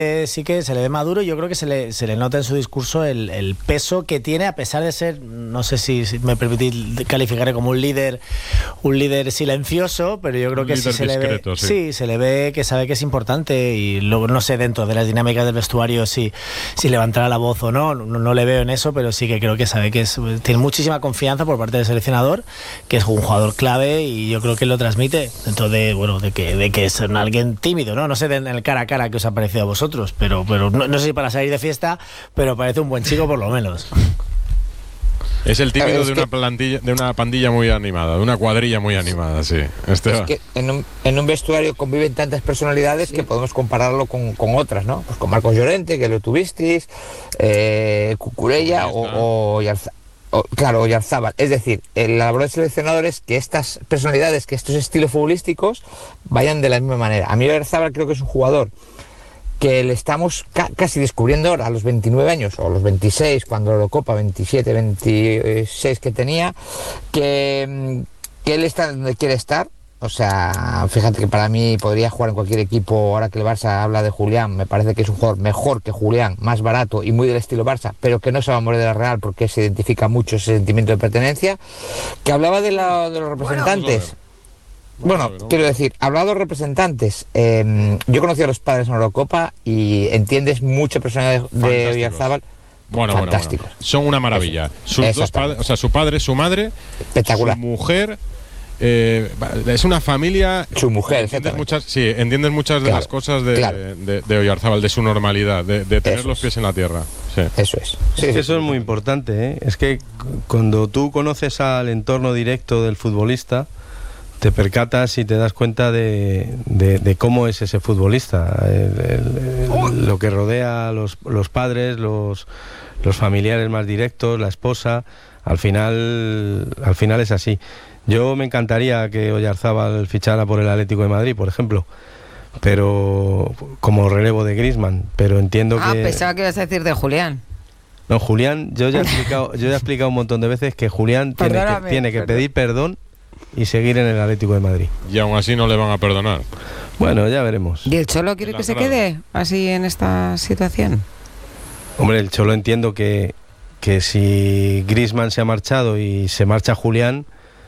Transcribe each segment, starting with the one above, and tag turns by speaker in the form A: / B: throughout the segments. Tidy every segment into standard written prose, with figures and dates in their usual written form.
A: sí que se le ve maduro y yo creo que se le nota en su discurso el peso que tiene, a pesar de ser, no sé si me permitís calificarle como un líder silencioso, pero yo creo que sí se discreto, le ve, sí, se le ve que sabe que es importante, y luego no sé dentro de las dinámicas del vestuario si levantará la voz o no le veo en eso, pero sí que creo que sabe que tiene muchísima confianza por parte del seleccionador, que es un jugador clave, y yo creo que lo transmite dentro de que es alguien tímido, no sé en el cara a cara que os ha parecido a vosotros, pero no sé si para salir de fiesta, pero parece un buen chico por lo menos.
B: Es el tímido de una pandilla muy animada, de una cuadrilla muy animada, sí.
C: Es que en un vestuario conviven tantas personalidades que podemos compararlo con otras, ¿no? Pues con Marcos Llorente, que lo tuvisteis, Cucurella o Oyarzábal. Es decir, la labor del seleccionador es que estas personalidades, que estos estilos futbolísticos vayan de la misma manera. A mí Oyarzábal creo que es un jugador que le estamos casi descubriendo ahora, a los 29 años, o a los 26, cuando la Eurocopa, 27, 26 que tenía, que él está donde quiere estar. O sea, fíjate que para mí podría jugar en cualquier equipo. Ahora que el Barça habla de Julián, me parece que es un jugador mejor que Julián, más barato y muy del estilo Barça, pero que no se va a morir de la Real porque se identifica mucho ese sentimiento de pertenencia. Que hablaba de los representantes. Bueno, quiero decir, hablado de representantes, yo conocí a los padres en la Eurocopa y entiendes mucha personalidad de Oyarzábal. Fantásticos.
B: Bueno. Son una maravilla. Sus dos padres, o sea, su padre, su madre,
C: espectacular.
B: Su mujer. Es una familia.
C: Su mujer,
B: entiendes muchas de las cosas de Oyarzábal, de su normalidad, de tener los pies en la tierra. Sí.
C: Eso es.
D: Eso es muy importante, ¿eh? Es que cuando tú conoces al entorno directo del futbolista, te percatas y te das cuenta de cómo es ese futbolista, lo que rodea a los padres, los familiares más directos, la esposa. Al final es así. Yo me encantaría que Oyarzábal fichara por el Atlético de Madrid, por ejemplo, pero como relevo de Griezmann, pero entiendo que...
E: pensaba que ibas a decir de Julián.
D: No, Julián, yo ya he explicado un montón de veces que Julián tiene que pedir perdón y seguir en el Atlético de Madrid.
B: Y aún así no le van a perdonar.
D: Bueno, ya veremos.
E: ¿Y el Cholo quiere que se quede así en esta situación?
D: Hombre, el Cholo entiendo que si Griezmann se ha marchado y se marcha Julián,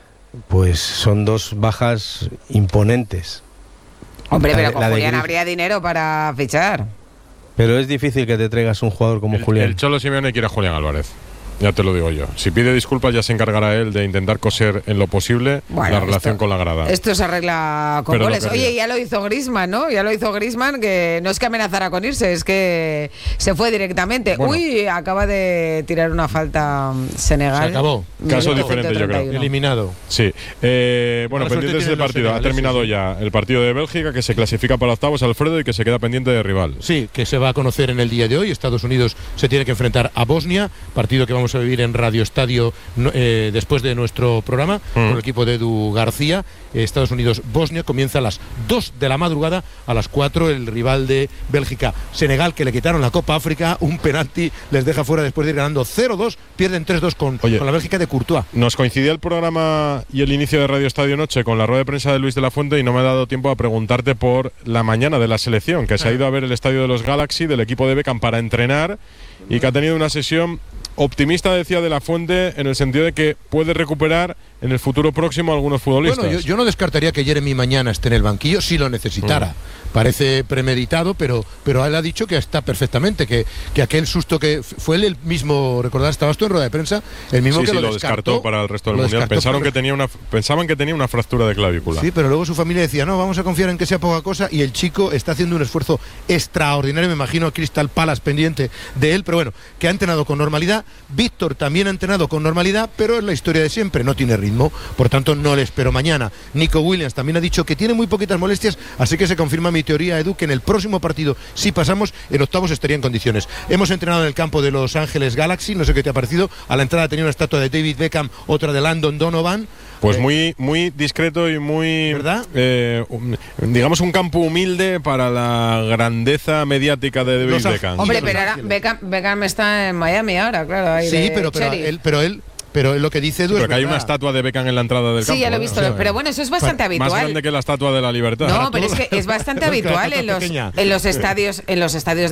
D: pues son dos bajas imponentes.
E: Hombre, pero con Julián habría dinero para fichar.
D: Pero es difícil que te traigas un jugador como Julián.
B: El Cholo Simeone quiere a Julián Álvarez. Ya te lo digo yo. Si pide disculpas, ya se encargará él de intentar coser en lo posible la relación con la grada.
E: Esto se arregla con goles. Oye, ya lo hizo Griezmann, ¿no? Ya lo hizo Griezmann, que no es que amenazara con irse, es que se fue directamente. Bueno, acaba de tirar una falta Senegal.
F: Se acabó.
B: Caso diferente, yo creo.
F: Eliminado.
B: Sí. Bueno, pendientes del partido. Ha terminado ya el partido de Bélgica, que se clasifica para octavos, Alfredo, y que se queda pendiente de rival.
F: Sí, que se va a conocer en el día de hoy. Estados Unidos se tiene que enfrentar a Bosnia, partido que vamos a vivir en Radio Estadio después de nuestro programa con el equipo de Edu García. Estados Unidos-Bosnia comienza a las 2 de la madrugada, a las 4 el rival de Bélgica. Senegal, que le quitaron la Copa África, un penalti les deja fuera después de ir ganando 0-2, pierden 3-2 con la Bélgica de Courtois.
B: Nos coincidía el programa y el inicio de Radio Estadio Noche con la rueda de prensa de Luis de la Fuente y no me ha dado tiempo a preguntarte por la mañana de la selección, que se ha ido a ver el estadio de los Galaxy del equipo de Beckham para entrenar y que ha tenido una sesión optimista, decía de la Fuente, en el sentido de que puede recuperar en el futuro próximo a algunos futbolistas.
F: Bueno, yo no descartaría que Jeremy mañana esté en el banquillo si lo necesitara. Parece premeditado, pero él ha dicho que está perfectamente, que aquel susto que fue él el mismo, recordad, estabas tú en rueda de prensa, el mismo que lo descartó
B: para el resto del mundial. Pensaban que tenía una fractura de clavícula.
F: Sí, pero luego su familia decía, no, vamos a confiar en que sea poca cosa, y el chico está haciendo un esfuerzo extraordinario. Me imagino a Crystal Palace pendiente de él, pero bueno, que ha entrenado con normalidad. Víctor también ha entrenado con normalidad, pero es la historia de siempre, no tiene ritmo, por tanto no le espero mañana. Nico Williams también ha dicho que tiene muy poquitas molestias, así que se confirma mi teoría, Edu, que en el próximo partido, si pasamos, en octavos estaría en condiciones. Hemos entrenado en el campo de Los Ángeles Galaxy, no sé qué te ha parecido. A la entrada tenía una estatua de David Beckham, otra de Landon Donovan.
B: Pues muy discreto y muy,
F: ¿verdad?
B: Digamos un campo humilde para la grandeza mediática de David Beckham.
E: Hombre, pero ahora Beckham está en Miami ahora, claro.
F: Sí, pero pero lo que dice Edu es
B: que hay
F: verdad.
B: una estatua de Beckham en la entrada del campo.
E: Sí, ya lo he visto, pero bueno, eso es bastante habitual.
B: Más grande que la Estatua de la Libertad.
E: No, pero es que es bastante habitual en los estadios